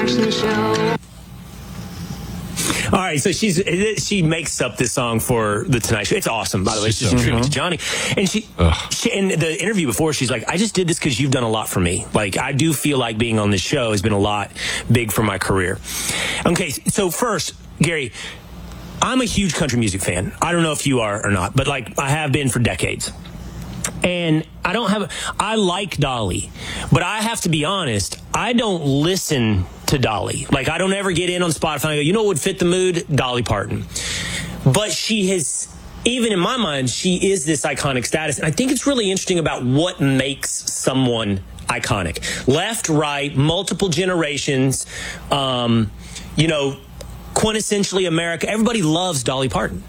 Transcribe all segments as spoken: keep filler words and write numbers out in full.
Jackson Show. All right, so she's she makes up this song for the Tonight Show. It's awesome, by the way. It's just a tribute to Johnny. And she, she, in the interview before, she's like, I just did this because you've done a lot for me. Like, I do feel like being on this show has been a lot big for my career. Okay, so first, Gary, I'm a huge country music fan. I don't know if you are or not, but like I have been for decades. And I don't have, I like Dolly, but I have to be honest, I don't listen to Dolly. Like, I don't ever get in on Spotify and I go, you know what would fit the mood? Dolly Parton. But she has, even in my mind, she is this iconic status. And I think it's really interesting about what makes someone iconic. Left, right, multiple generations, um, you know, quintessentially America. Everybody loves Dolly Parton.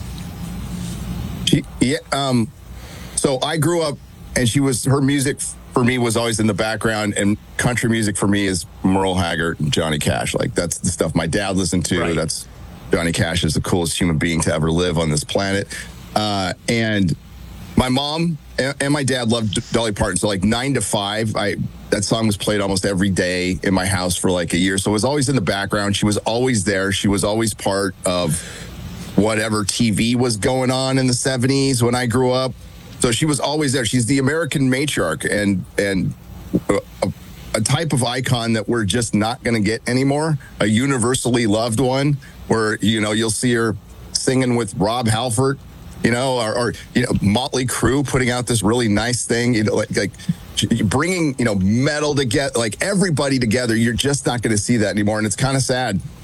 She, yeah, um, So I grew up, and she was, her music for me was always in the background, and country music for me is Merle Haggard and Johnny Cash. Like, that's the stuff my dad listened to. Right. That's, Johnny Cash is the coolest human being to ever live on this planet. Uh, and my mom and, and my dad loved Dolly Parton. So like nine to five, I, that song was played almost every day in my house for like a year. So it was always in the background. She was always there. She was always part of whatever T V was going on in the seventies when I grew up. So she was always there. She's the American matriarch and and a, a type of icon that we're just not going to get anymore. A universally loved one where, you know, you'll see her singing with Rob Halford, you know, or, or you know, Motley Crue putting out this really nice thing, you know, like, like bringing, you know, metal together, like everybody together. You're just not going to see that anymore. And it's kind of sad.